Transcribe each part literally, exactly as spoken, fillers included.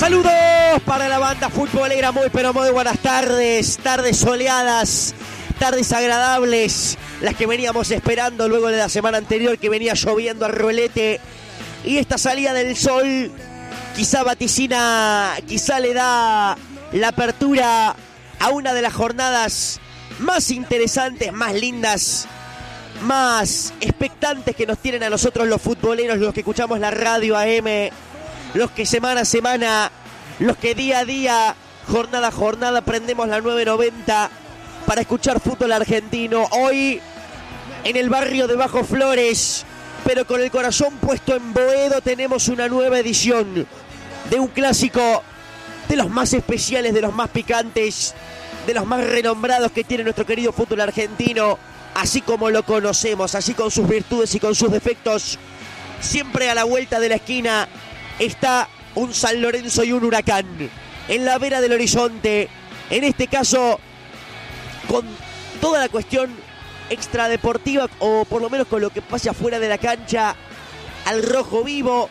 Saludos para la banda futbolera, muy pero muy buenas tardes, tardes soleadas, tardes agradables, las que veníamos esperando luego de la semana anterior que venía lloviendo a rolete, y esta salida del sol quizá vaticina, quizá le da la apertura a una de las jornadas más interesantes, más lindas, más expectantes que nos tienen a nosotros los futboleros, los que escuchamos la radio A M, los que semana a semana, los que día a día, jornada a jornada, prendemos la nueve noventa para escuchar fútbol argentino. Hoy en el barrio de Bajo Flores, pero con el corazón puesto en Boedo, tenemos una nueva edición de un clásico de los más especiales, de los más picantes, de los más renombrados que tiene nuestro querido fútbol argentino, así como lo conocemos, así con sus virtudes y con sus defectos. Siempre a la vuelta de la esquina está un San Lorenzo y un Huracán en la vera del horizonte, en este caso con toda la cuestión extradeportiva, o por lo menos con lo que pasa afuera de la cancha, al rojo vivo,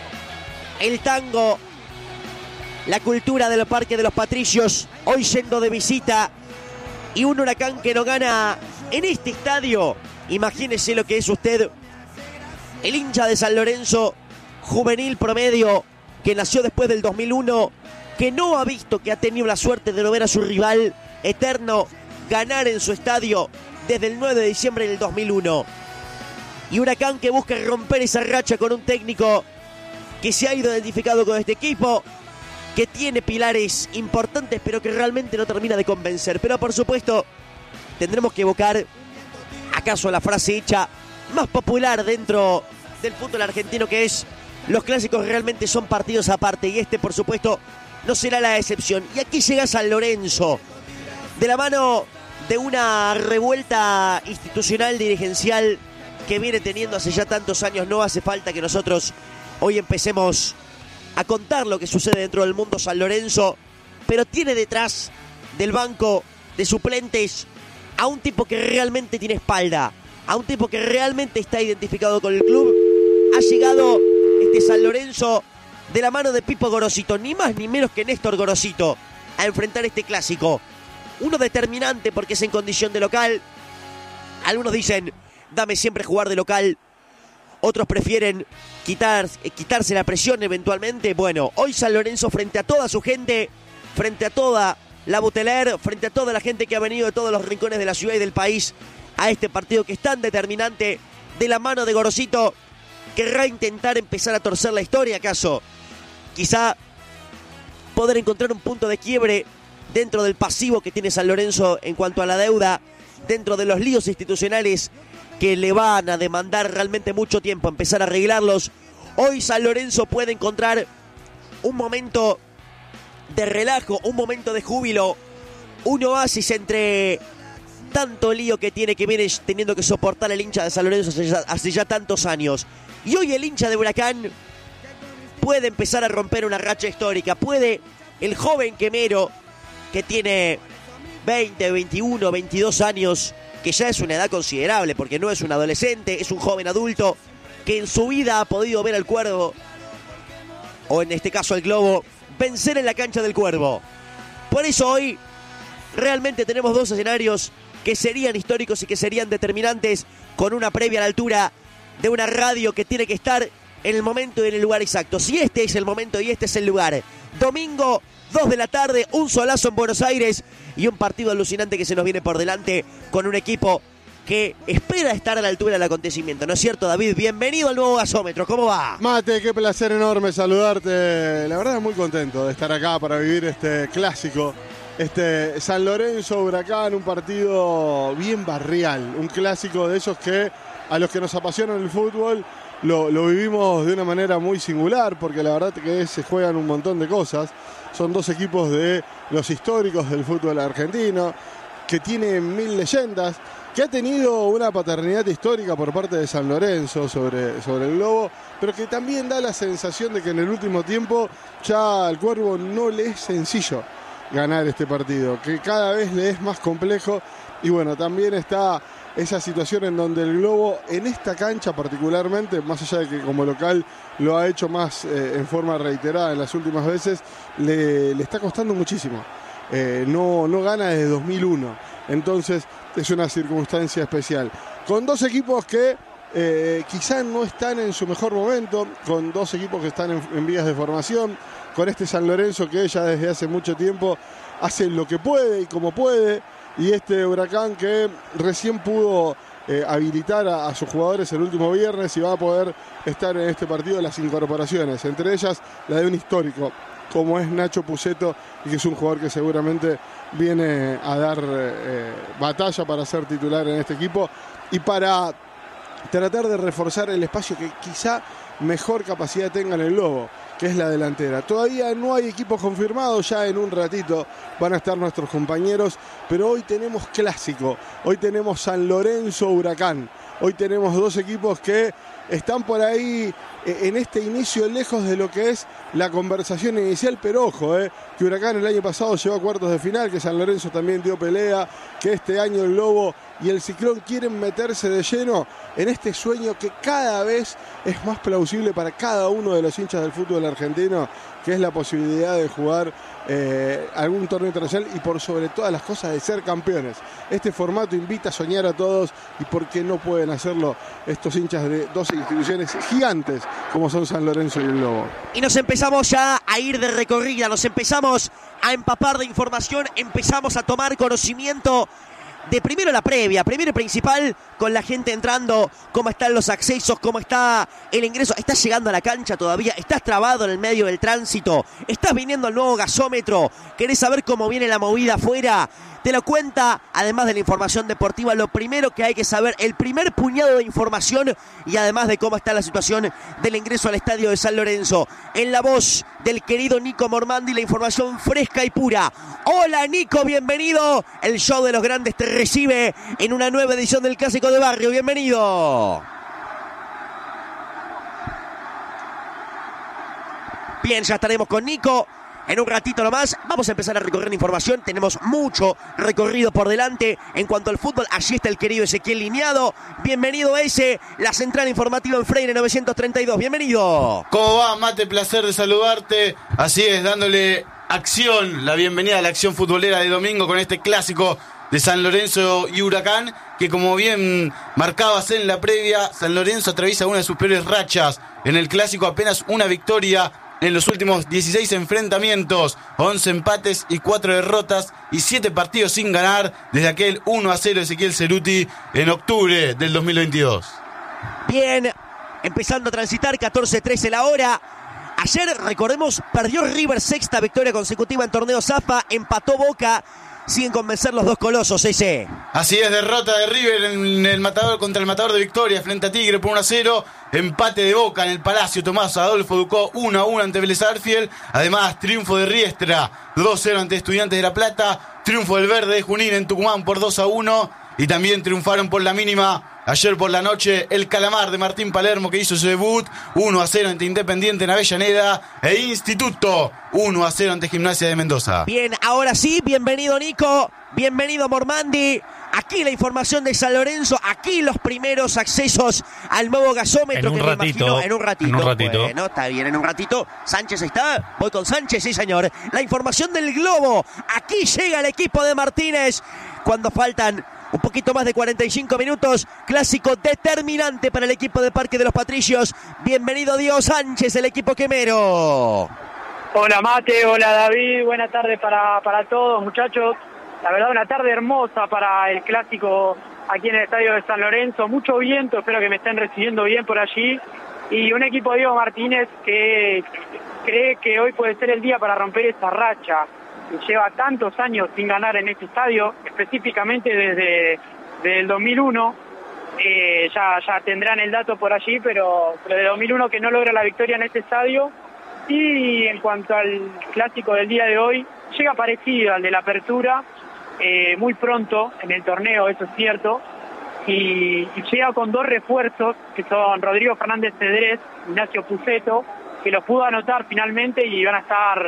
el tango, la cultura del Parque de los Patricios, hoy yendo de visita, y un Huracán que no gana en este estadio. Imagínese lo que es usted, el hincha de San Lorenzo, juvenil promedio, que nació después del dos mil uno, que no ha visto, que ha tenido la suerte de no ver a su rival eterno ganar en su estadio desde el nueve de diciembre del dos mil uno. Y Huracán que busca romper esa racha con un técnico que se ha ido identificado con este equipo, que tiene pilares importantes, pero que realmente no termina de convencer. Pero por supuesto, tendremos que evocar acaso la frase hecha más popular dentro del fútbol argentino, que es: los clásicos realmente son partidos aparte, y este por supuesto no será la excepción. Y aquí llega San Lorenzo, de la mano de una revuelta institucional, dirigencial, que viene teniendo hace ya tantos años. No hace falta que nosotros hoy empecemos a contar lo que sucede dentro del mundo San Lorenzo, pero tiene detrás del banco de suplentes a un tipo que realmente tiene espalda, a un tipo que realmente está identificado con el club. Ha llegado este San Lorenzo de la mano de Pipo Gorosito, ni más ni menos que Néstor Gorosito, a enfrentar este clásico. Uno determinante porque es en condición de local. Algunos dicen: dame siempre jugar de local. Otros prefieren quitar, quitarse la presión eventualmente. Bueno, hoy San Lorenzo, frente a toda su gente, frente a toda la Buteler, frente a toda la gente que ha venido de todos los rincones de la ciudad y del país a este partido que es tan determinante, de la mano de Gorosito, querrá intentar empezar a torcer la historia, ¿acaso? Quizá poder encontrar un punto de quiebre dentro del pasivo que tiene San Lorenzo en cuanto a la deuda, dentro de los líos institucionales que le van a demandar realmente mucho tiempo empezar a arreglarlos. Hoy San Lorenzo puede encontrar un momento de relajo, un momento de júbilo, un oasis entre tanto lío que tiene, que viene teniendo que soportar el hincha de San Lorenzo hace ya, hace ya tantos años. Y hoy el hincha de Huracán puede empezar a romper una racha histórica. Puede el joven quemero, que tiene veinte, veintiuno, veintidós años, que ya es una edad considerable porque no es un adolescente, es un joven adulto que en su vida ha podido ver al Cuervo, o en este caso al Globo, vencer en la cancha del Cuervo. Por eso hoy realmente tenemos dos escenarios que serían históricos y que serían determinantes, con una previa a la altura de una radio que tiene que estar en el momento y en el lugar exacto. Si este es el momento y este es el lugar, domingo dos de la tarde, un solazo en Buenos Aires y un partido alucinante que se nos viene por delante, con un equipo que espera estar a la altura del acontecimiento. ¿No es cierto, David? Bienvenido al nuevo gasómetro. ¿Cómo va? Mate, qué placer enorme saludarte. La verdad, muy contento de estar acá para vivir este clásico. Este San Lorenzo Huracán, un partido bien barrial, un clásico de esos que a los que nos apasionan el fútbol lo, lo vivimos de una manera muy singular, porque la verdad que se juegan un montón de cosas. Son dos equipos de los históricos del fútbol argentino, que tienen mil leyendas, que ha tenido una paternidad histórica por parte de San Lorenzo sobre, sobre el Globo, pero que también da la sensación de que en el último tiempo ya al Cuervo no le es sencillo ganar este partido, que cada vez le es más complejo. Y bueno, también está esa situación en donde el Globo, en esta cancha particularmente, más allá de que como local lo ha hecho más eh, en forma reiterada en las últimas veces, le, le está costando muchísimo. Eh, no, no gana desde dos mil uno, entonces es una circunstancia especial. Con dos equipos que eh, quizá no están en su mejor momento, con dos equipos que están en, en vías de formación, con este San Lorenzo que ya desde hace mucho tiempo hace lo que puede y como puede, y este Huracán que recién pudo eh, habilitar a, a sus jugadores el último viernes y va a poder estar en este partido las incorporaciones, entre ellas la de un histórico como es Nacho Puceto, y que es un jugador que seguramente viene a dar eh, batalla para ser titular en este equipo y para tratar de reforzar el espacio que quizá mejor capacidad tenga en el Lobo, que es la delantera. Todavía no hay equipos confirmados, ya en un ratito van a estar nuestros compañeros, pero hoy tenemos clásico, hoy tenemos San Lorenzo Huracán, hoy tenemos dos equipos que están por ahí eh, en este inicio lejos de lo que es la conversación inicial, pero ojo, eh, que Huracán el año pasado llegó a cuartos de final, que San Lorenzo también dio pelea, que este año el Lobo y el Ciclón quieren meterse de lleno en este sueño que cada vez es más plausible para cada uno de los hinchas del fútbol argentino, que es la posibilidad de jugar eh, algún torneo internacional y por sobre todas las cosas de ser campeones. Este formato invita a soñar a todos, y por qué no pueden hacerlo estos hinchas de dos instituciones gigantes como son San Lorenzo y el Lobo. Y nos empezamos ya a ir de recorrida, nos empezamos a empapar de información, empezamos a tomar conocimiento de primero la previa, primero y principal, con la gente entrando, cómo están los accesos, cómo está el ingreso. ¿Estás llegando a la cancha todavía? ¿Estás trabado en el medio del tránsito? ¿Estás viniendo al nuevo gasómetro? ¿Querés saber cómo viene la movida afuera? Te lo cuenta, además de la información deportiva, lo primero que hay que saber, el primer puñado de información, y además de cómo está la situación del ingreso al estadio de San Lorenzo. En la voz del querido Nico Mormandi, la información fresca y pura. Hola Nico, bienvenido. El show de los grandes te recibe en una nueva edición del Clásico de Barrio. Bienvenido. Bien, ya estaremos con Nico en un ratito nomás. Vamos a empezar a recorrer información. Tenemos mucho recorrido por delante en cuanto al fútbol. Allí está el querido Ezequiel Lineado. Bienvenido ese, la central informativa en Freire novecientos treinta y dos. Bienvenido. ¿Cómo va, Mate? Placer de saludarte. Así es, dándole acción, la bienvenida a la acción futbolera de domingo con este clásico de San Lorenzo y Huracán, que como bien marcabas en la previa, San Lorenzo atraviesa una de sus peores rachas. En el clásico apenas una victoria en los últimos dieciséis enfrentamientos, once empates y cuatro derrotas y siete partidos sin ganar desde aquel uno a cero de Ezequiel Ceruti en octubre del dos mil veintidós. Bien, empezando a transitar, catorce trece la hora. Ayer, recordemos, perdió River, sexta victoria consecutiva en torneo Zapa, empató Boca. Siguen con vencer los dos colosos, ese. Así es, derrota de River en el matador contra el Matador de Victoria frente a Tigre por uno a cero. Empate de Boca en el Palacio Tomás Adolfo Ducó uno a uno ante Vélez Arfiel. Además, triunfo de Riestra dos cero ante Estudiantes de La Plata. Triunfo del Verde de Junín en Tucumán por dos a uno. Y también triunfaron por la mínima ayer por la noche el Calamar de Martín Palermo, que hizo su debut uno a cero ante Independiente en Avellaneda, e Instituto uno a cero ante Gimnasia de Mendoza. Bien, ahora sí, bienvenido Nico, bienvenido Mormandi. Aquí la información de San Lorenzo, aquí los primeros accesos al nuevo gasómetro, que ratito, me imagino en un ratito. En un ratito. Bueno, está bien, en un ratito. Sánchez está, voy con Sánchez, sí señor. La información del Globo, aquí llega el equipo de Martínez cuando faltan un poquito más de cuarenta y cinco minutos. Clásico determinante para el equipo de Parque de los Patricios. Bienvenido Diego Sánchez, el equipo quemero. Hola Mate, hola David, buena tarde para, para todos muchachos. La verdad, una tarde hermosa para el clásico aquí en el estadio de San Lorenzo. Mucho viento, espero que me estén recibiendo bien por allí. Y un equipo de Diego Martínez que cree que hoy puede ser el día para romper esta racha. Lleva tantos años sin ganar en este estadio, específicamente desde, desde el dos mil uno. Eh, ya, ya tendrán el dato por allí, pero, pero de dos mil uno que no logra la victoria en este estadio. Y en cuanto al clásico del día de hoy, llega parecido al de la apertura, eh, muy pronto en el torneo, eso es cierto, y, y llega con dos refuerzos, que son Rodrigo Fernández Cedrés, Ignacio Puceto, que los pudo anotar finalmente y van a estar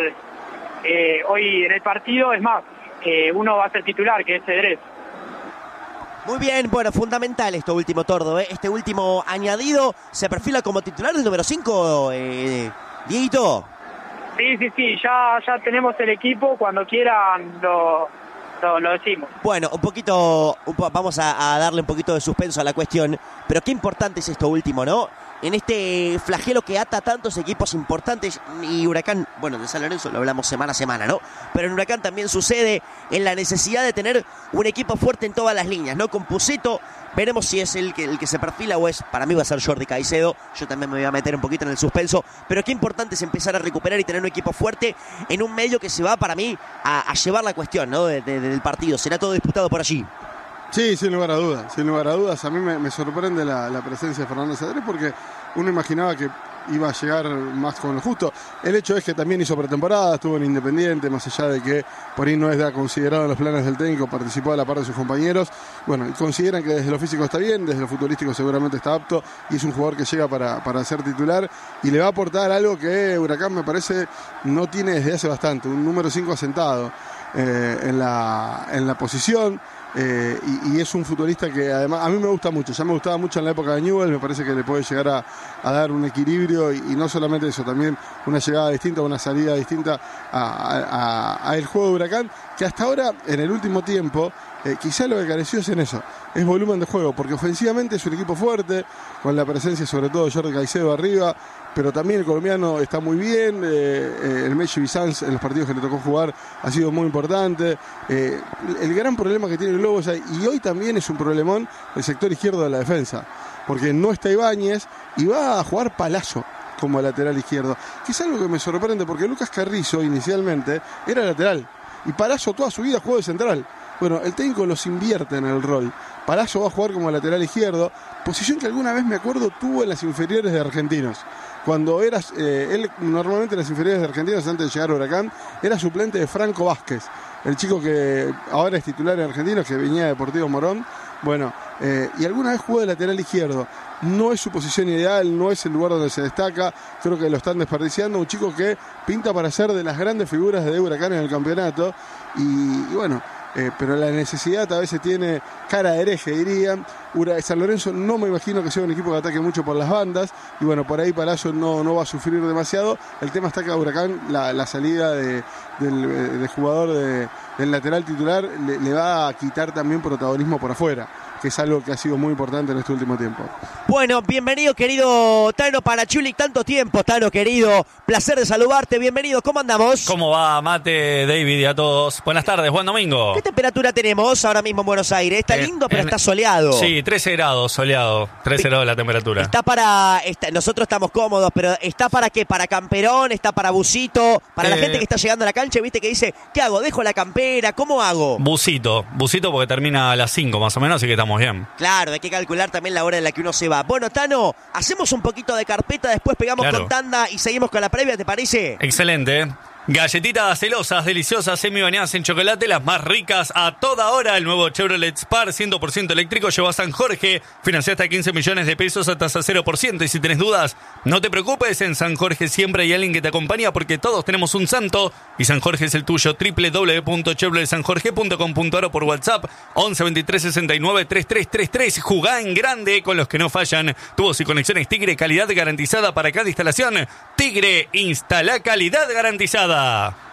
eh, hoy en el partido. Es más, eh, uno va a ser titular, que es Cedrés. Muy bien, bueno, fundamental esto último, Tordo, ¿eh? Este último añadido se perfila como titular del número cinco, eh, Dieguito. Sí, sí, sí, ya, ya tenemos el equipo, cuando quieran lo, lo, lo decimos. Bueno, un poquito, un po- vamos a, a darle un poquito de suspenso a la cuestión, pero qué importante es esto último, ¿no? En este flagelo que ata tantos equipos importantes, y Huracán, bueno, de San Lorenzo lo hablamos semana a semana, ¿no? Pero en Huracán también sucede en la necesidad de tener un equipo fuerte en todas las líneas, ¿no? Con Pucetto, veremos si es el que, el que se perfila o es, para mí va a ser Jordi Caicedo, yo también me voy a meter un poquito en el suspenso, pero qué importante es empezar a recuperar y tener un equipo fuerte en un medio que se va, para mí, a, a llevar la cuestión, ¿no? De, de, del partido, será todo disputado por allí. Sí, sin lugar a dudas, sin lugar a dudas. A mí me, me sorprende la, la presencia de Fernando Cedrés porque uno imaginaba que iba a llegar más con lo justo. El hecho es que también hizo pretemporada, estuvo en Independiente, más allá de que por ahí no es da considerado en los planes del técnico, participó a la par de sus compañeros. Bueno, consideran que desde lo físico está bien, desde lo futbolístico seguramente está apto y es un jugador que llega para, para ser titular y le va a aportar algo que Huracán me parece no tiene desde hace bastante, un número cinco asentado eh, en, la, en la posición. Eh, y, y es un futbolista que además a mí me gusta mucho, ya me gustaba mucho en la época de Newell, me parece que le puede llegar a, a dar un equilibrio y, y no solamente eso, también una llegada distinta, una salida distinta a, a, a el juego de Huracán, que hasta ahora en el último tiempo eh, quizá lo que careció es en eso, es volumen de juego, porque ofensivamente es un equipo fuerte, con la presencia sobre todo de Jordi Caicedo arriba, pero también el colombiano está muy bien, eh, eh, el Mechi Bizanz en los partidos que le tocó jugar ha sido muy importante. Eh, el gran problema que tiene el Globo es ahí, y hoy también es un problemón el sector izquierdo de la defensa, porque no está Ibáñez y va a jugar Palazzo como lateral izquierdo, que es algo que me sorprende porque Lucas Carrizo inicialmente era lateral y Palazzo toda su vida jugó de central. Bueno, el técnico los invierte en el rol. Palazzo va a jugar como lateral izquierdo, posición que alguna vez me acuerdo tuvo en las inferiores de Argentinos. Cuando eras, eh, él normalmente en las inferiores de Argentinos, antes de llegar a Huracán, era suplente de Franco Vázquez, el chico que ahora es titular en Argentinos, que venía de Deportivo Morón. Bueno, eh, y alguna vez jugó de lateral izquierdo. No es su posición ideal, no es el lugar donde se destaca, creo que lo están desperdiciando. Un chico que pinta para ser de las grandes figuras de Huracán en el campeonato. Y, y bueno, eh, pero la necesidad a veces tiene cara de hereje, dirían. San Lorenzo no me imagino que sea un equipo que ataque mucho por las bandas. Y bueno, por ahí Palazzo no, no va a sufrir demasiado. El tema está que a Huracán la, la salida de, del, del jugador de, del lateral titular le, le va a quitar también protagonismo por afuera, que es algo que ha sido muy importante en este último tiempo. Bueno, bienvenido querido Tano Parachulik, tanto tiempo, Tano querido, placer de saludarte, bienvenido, ¿cómo andamos? ¿Cómo va, Mate, David y a todos? Buenas tardes, buen domingo. ¿Qué temperatura tenemos ahora mismo en Buenos Aires? Está Eh, lindo, pero en- está soleado. Sí, trece grados, soleado, trece grados la temperatura. Está para, está- nosotros estamos cómodos, pero ¿está para qué? ¿Para camperón? ¿Está para busito? Para la Eh, gente que está llegando a la cancha, viste que dice, ¿qué hago? ¿Dejo la campera? ¿Cómo hago? Busito, busito porque termina a las cinco más o menos, así que estamos bien. Claro, hay que calcular también la hora en la que uno se va. Bueno, Tano, hacemos un poquito de carpeta, después pegamos Claro. con tanda y seguimos con la previa, ¿te parece? Excelente. Galletitas celosas, deliciosas, semi bañadas en chocolate, las más ricas a toda hora. El nuevo Chevrolet Spar cien por ciento eléctrico lleva a San Jorge. Financia hasta quince millones de pesos a tasa cero por ciento. Y si tenés dudas, no te preocupes. En San Jorge siempre hay alguien que te acompaña porque todos tenemos un santo. Y San Jorge es el tuyo. doble u doble u doble u punto chevrolet san jorge punto com punto a r o por WhatsApp. once veintitrés sesenta y nueve treinta y tres treinta y tres. Jugá en grande con los que no fallan. Tubos y conexiones Tigre, calidad garantizada para cada instalación. Tigre, instala calidad garantizada.